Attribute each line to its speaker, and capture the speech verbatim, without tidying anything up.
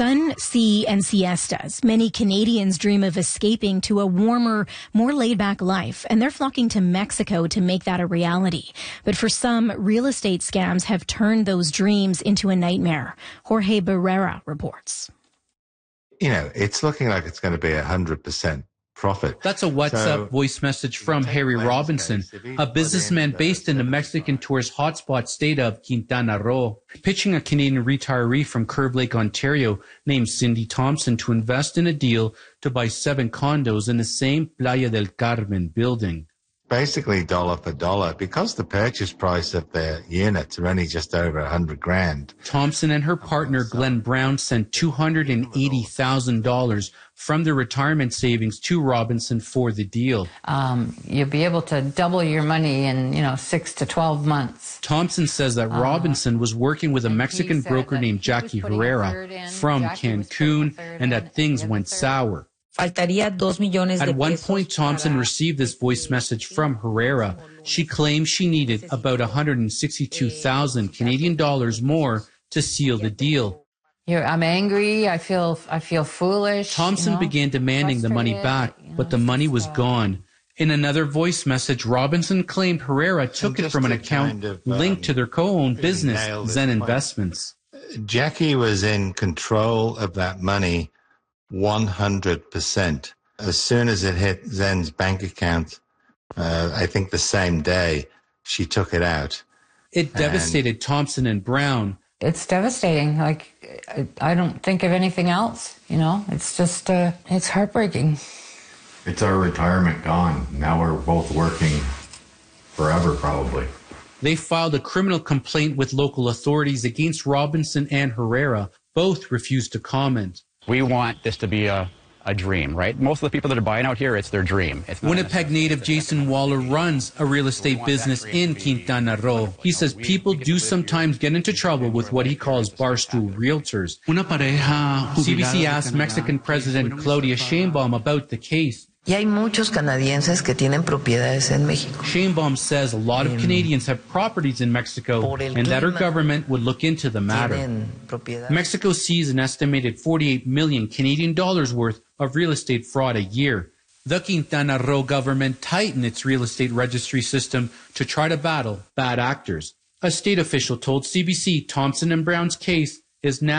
Speaker 1: sun, sea, and siestas, many Canadians dream of escaping to a warmer, more laid-back life, and they're flocking to Mexico to make that a reality. But for some, real estate scams have turned those dreams into a nightmare. Jorge Barrera reports.
Speaker 2: You know, it's looking like it's going to be one hundred percent profit.
Speaker 3: That's a WhatsApp
Speaker 2: so,
Speaker 3: voice message from Harry Robinson, a businessman based in the Mexican tourist hotspot state of Quintana Roo, pitching a Canadian retiree from Curve Lake, Ontario, named Cindy Thompson to invest in a deal to buy seven condos in the same Playa del Carmen building.
Speaker 2: Basically dollar for dollar, because the purchase price of the units are only just over a hundred grand.
Speaker 3: Thompson and her partner Glenn Brown sent two hundred eighty thousand dollars from their retirement savings to Robinson for the deal.
Speaker 4: Um, you'll be able to double your money in, you know, six to twelve months.
Speaker 3: Thompson says that uh, Robinson was working with a Mexican broker named Jackie Herrera from Jackie Cancun, and that things went sour. At one point, Thompson received this voice message from Herrera. She claimed she needed about one hundred sixty-two thousand Canadian dollars more to seal the deal.
Speaker 4: You're, I'm angry. I feel I feel foolish.
Speaker 3: Thompson
Speaker 4: you know,
Speaker 3: began demanding the money back,
Speaker 4: you know,
Speaker 3: but the money was
Speaker 4: uh,
Speaker 3: gone. In another voice message, Robinson claimed Herrera took it from an account kind of, um, linked to their co-owned business, Zen Investments.
Speaker 2: Jackie was in control of that money one hundred percent. As soon as it hit Zen's bank account, uh, I think the same day, she took it out.
Speaker 3: It devastated and Thompson and Brown.
Speaker 4: It's devastating. Like, I, I don't think of anything else, you know? It's just, uh, it's heartbreaking.
Speaker 5: It's our retirement gone. Now we're both working forever, probably.
Speaker 3: They filed a criminal complaint with local authorities against Robinson and Herrera. Both refused to comment.
Speaker 6: We want this to be a, a dream, right? Most of the people that are buying out here, it's their dream. It's
Speaker 3: Winnipeg native Jason Waller runs a real estate business in Quintana Roo. He says people do sometimes get into trouble with what he calls barstool realtors. C B C asked Mexican President Claudia Sheinbaum about the case.
Speaker 7: Y hay muchos canadienses que tienen propiedades en México.
Speaker 3: Sheinbaum says a lot of Canadians have properties in Mexico and that her government would look into the matter. Mexico sees an estimated forty-eight million Canadian dollars worth of real estate fraud a year. The Quintana Roo government tightened its real estate registry system to try to battle bad actors. A state official told C B C Thompson and Brown's case is now